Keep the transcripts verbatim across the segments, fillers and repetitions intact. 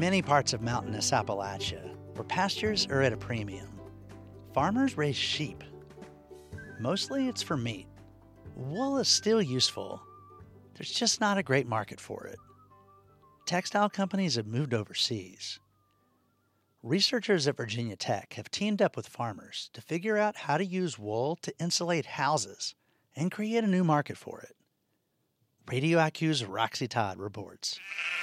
many parts of mountainous Appalachia, where pastures are at a premium, farmers raise sheep. Mostly it's for meat. Wool is still useful. There's just not a great market for it. Textile companies have moved overseas. Researchers at Virginia Tech have teamed up with farmers to figure out how to use wool to insulate houses and create a new market for it. Radio I Q's Roxy Todd reports.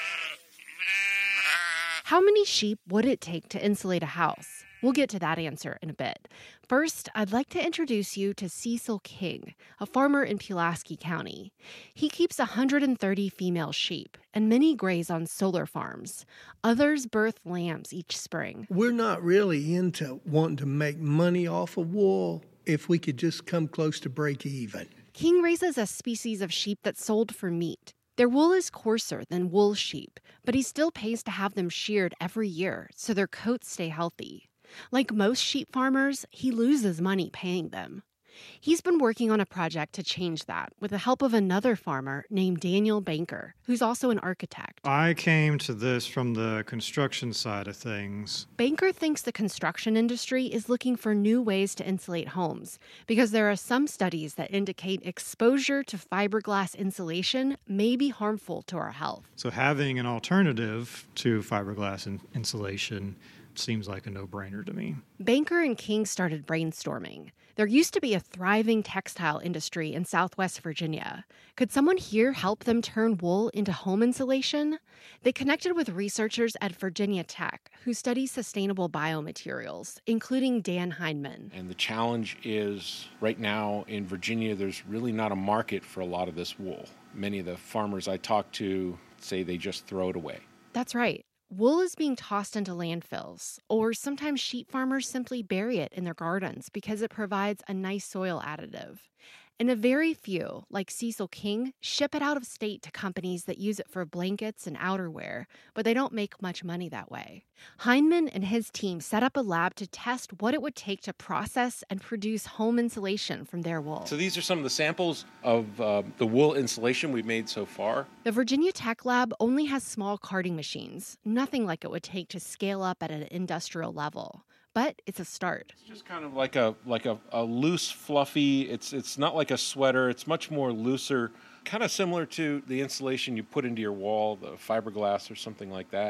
How many sheep would it take to insulate a house? We'll get to that answer in a bit. First, I'd like to introduce you to Cecil King, a farmer in Pulaski County. He keeps one hundred thirty female sheep, and many graze on solar farms. Others birth lambs each spring. We're not really into wanting to make money off of wool if we could just come close to break even. King raises a species of sheep that's sold for meat. Their wool is coarser than wool sheep, but he still pays to have them sheared every year so their coats stay healthy. Like most sheep farmers, he loses money paying them. He's been working on a project to change that with the help of another farmer named Daniel Banker, who's also an architect. I came to this from the construction side of things. Banker thinks the construction industry is looking for new ways to insulate homes because there are some studies that indicate exposure to fiberglass insulation may be harmful to our health. So having an alternative to fiberglass in- insulation seems like a no-brainer to me. Banker and King started brainstorming. There used to be a thriving textile industry in Southwest Virginia. Could someone here help them turn wool into home insulation? They connected with researchers at Virginia Tech who study sustainable biomaterials, including Dan Hindman. And the challenge is right now in Virginia, there's really not a market for a lot of this wool. Many of the farmers I talk to say they just throw it away. That's right. Wool is being tossed into landfills, or sometimes sheep farmers simply bury it in their gardens because it provides a nice soil additive. And a very few, like Cecil King, ship it out of state to companies that use it for blankets and outerwear, but they don't make much money that way. Hindman and his team set up a lab to test what it would take to process and produce home insulation from their wool. So these are some of the samples of uh, the wool insulation we've made so far. The Virginia Tech Lab only has small carding machines, nothing like it would take to scale up at an industrial level. But it's a start. It's just kind of like a like a, a loose, fluffy, it's it's not like a sweater, it's much more looser, kind of similar to the insulation you put into your wall, the fiberglass or something like that.